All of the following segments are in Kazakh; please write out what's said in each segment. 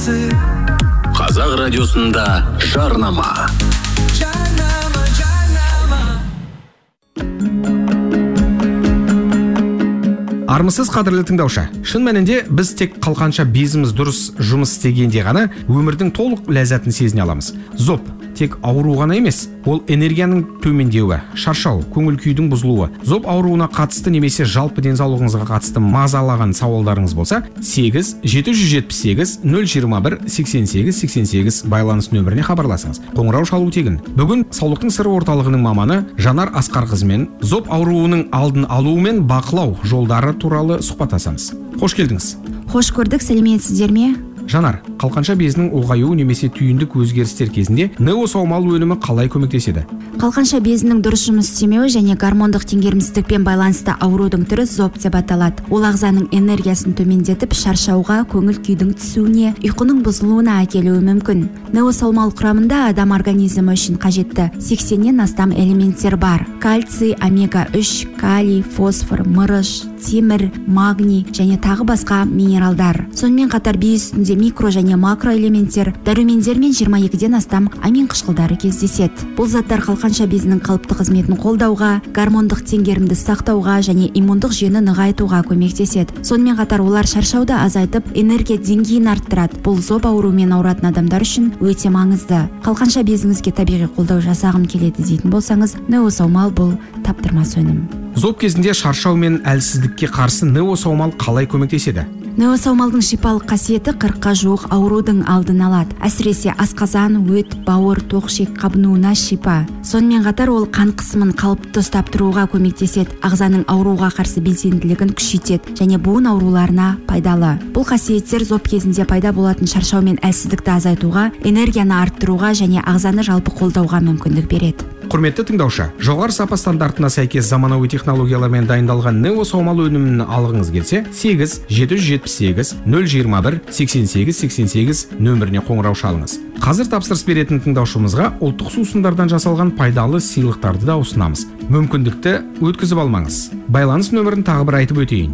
Қазақ радиосында жарнама. Армысыз қадірлі тыңдаушы. Шын мәнінде біз тек қалқанша безіміз дұрыс жұмыс істегенде ғана өмірдің толық ләззатын сезіне аламыз. Зоб тек ауру ғана емес, ол энергияның төмендеуі, шаршау, көңіл күйдің бұзылуы. Зоб ауруына қатысты немесе жалпы денсаулығыңызға қатысты мазалаған сауалдарыңыз болса, 8-777-021-88-88 байланыс нөміріне хабарласыңыз. Қоңырау шалу тегін. Бүгін Саулықтың сыры орталығының маманы Жанар Асқарқызымен зоб ауруының алдын алу мен бақылау жолдары туралы сұхбаттасамыз. Қош келдіңіз. Қош көрдік, сәлеметсіздер ме? Жанар, қалқанша безінің ұлғаюы немесе түйіндік өзгерістер кезінде нео саумал өнімі қалай көмектеседі? Қалқанша безінің дұрыс жұмыс істемеуі және гормондық теңгерімсіздікпен байланысты аурудың түрі зоб деп аталады. Ол ағзаның энергиясын төмендетіп, шаршауға, көңіл күйдің түсуіне, ұйқының бұзылуына әкелуі мүмкін. Нео саумал құрамында адам организмі үшін қажетті 80-нен астам элементтер бар. Кальций, омега-3, калий, фосфор, мырыш, темір, магний және тағы басқа минералдар. Сонымен қатар бие үстінде микро және макро элементтер, дәрумендер мен 22-ден астам амин қышқылдары кездеседі. Бұл заттар қалқанша безінің қалыпты қызметін қолдауға, гормондық теңгерімді сақтауға және иммундық жүйені нығайтуға көмектеседі. Сонымен қатар олар шаршауды азайтып, энергия деңгейін арттырады. Бұл зоб ауруымен ауыратын адамдар үшін өте маңызды. Қалқанша безіңізге табиғи қолдау жасағым келеді дейтін болсаңыз, нео саумал бұл таптырмас өнім. Зоб кезінде шаршау мен әлсіздікке қарсы нео саумал қалай көмектеседі? Нео саумалдың шипалық қасиеті 40-қа жуық аурудың алдын алады. Әсіресе асқазан, өт, бауыр, тоқшек қабынуына шипа. Сонымен қатар ол қан қысымын қалыпты ұстап тұруға көмектеседі, ағзаның ауруға қарсы белсенділігін күшейтеді және буын ауруларына пайдалы. Бұл қасиеттер зоб кезінде пайда болатын шаршау мен әлсіздікті азайтуға, энергияны арттыруға және ағзаны жалпы қолдауға мүмкіндік береді. Құрметті тыңдаушы, жоғары сапа стандартына сәйкес заманауи технологиялармен дайындалған нео саумал өнімін алғыңыз келсе, 8-777-021-88-88 нөміріне қоңырау шалыңыз. Қазір тапсырыс беретін тыңдаушымызға ұлттық сусындардан жасалған пайдалы сыйлықтарды да ұсынамыз. Мүмкіндікті өткізіп алмаңыз. Байланыс нөмірін тағы бір айтып өтейін.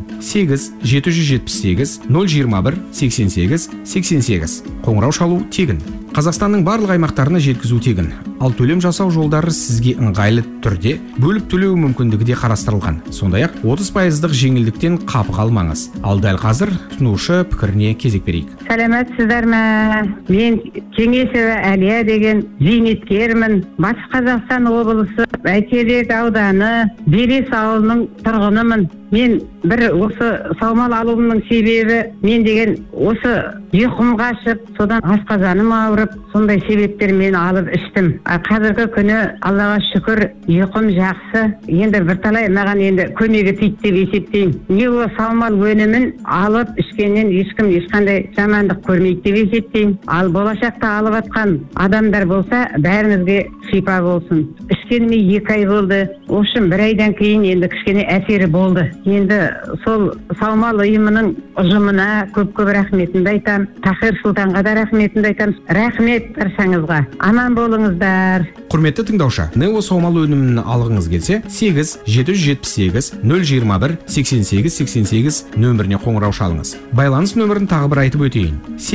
8-777-021-88-88. Қоңырау шалу тегін. Қазақстанның барлық аймақтарына жеткізу тегін. Ал төлем жасау жолдары сізге ыңғайлы түрде бөліп төлеу мүмкіндігі де қарастырылған. Сондай-ақ 30% жеңілдіктен қапы қалмаңыз. Ал дәл қазір тұтынушы пікіріне кезек берейік. Сәлеметсіздер ме? Мен Кеңесова Әлия деген зейнеткермін. Батыс Қазақстан облысы Бәйтерек ауданы Белес ауылының тұрғынымын. Мен бір осы саумал алуымның себебі, мен деген осы ұйқым қашып, содан асқазаным ауырып, сондай себептермен алып іштім. Қазіргі күні Аллаға шүкір ұйқым жақсы. Енді бірталай маған енді көмегі тиді деп есептеймін. Нео саумал өнімін алып ішкеннен ешкім ешқандай жамандық көрмейді деп есептеймін. Ал болашақта алып атқан адамдар болса, бәрімізге шипа болсын. Ішкеніме 2 ай болды. Общем, 1 айдан кейін енді кішкене әсері болды. Енді сол саумал ұйымының ұжымына көп рахметімді айтам. Тахир Сұлтанға да рахметімді айтам. Рахмет баршаңызға. Аман болыңыздар. Құрметті тыңдаушы, нео саумал өнімін алғыңыз келсе, 8-777-021-88-88 нөміріне қоңырау шалыңыз. Байланыс нөмірін тағы бір айтып өтейін.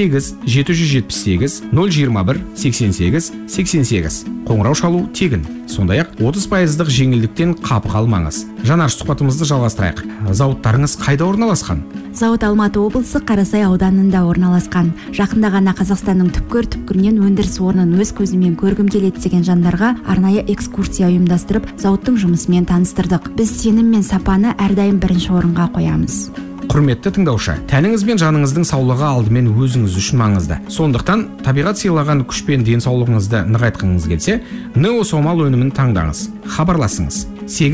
8-777-021-88-88. Қоңырау шалу тегін. Сондай-ақ 30% жеңілдіктен қапы қалмаңыз. Жанар, сұхбатымызды жалғастырайық. Зауыттарыңыз қайда орналасқан? Зауыт Алматы облысы Қарасай ауданында орналасқан. Жақында ғана Қазақстанның түпкір-түпкірінен өндіріс орнын өз көзімен көргім келеді деген жандарға арнайы экскурсия ұйымдастырып, зауыттың жұмысымен таныстырдық. Біз сенім мен сапаны әрдайым бірінші орынға қоямыз. Құрметті тыңдаушы, тәніңіз бен жаныңыздың саулығы алдымен өзіңіз үшін маңызды. Сондықтан табиғат сыйлаған күш пен денсаулығыңызды нығайтқыңыз келсе, нео саумал өнімін таңдаңыз. Хабарласыңыз.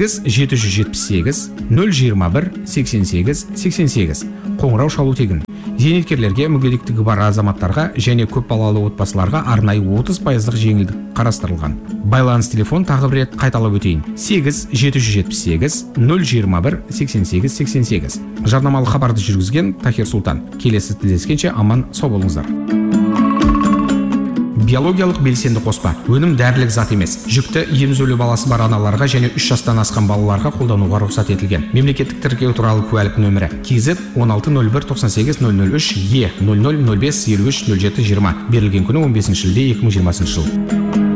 8-777-021-88-88. Қоңырау шалу тегін. Зейнеткерлерге, мүгедектігі бар азаматтарға және көп балалы отбасыларға арнайы 30% жеңілдік қарастырылған. Байланыс телефон тағы бір рет қайталап өтейін. 8-777-021-88-88. Жарнамалық хабарды жүргізген Тахир Сұлтан. Келесі тілдескенше аман сау болыңыздар. биологиялық белсенді қоспа. Өнім дәрілік зат емес. Жүкті, емізулі баласы бар аналарға және 3 жастан асқан балаларға қолдануға рұқсат етілген. Мемлекеттік тіркеу туралы куәлік нөмірі KZ 160198-003 E 0005 53 07 20. Берілген күні 15 шілде 2020 жыл.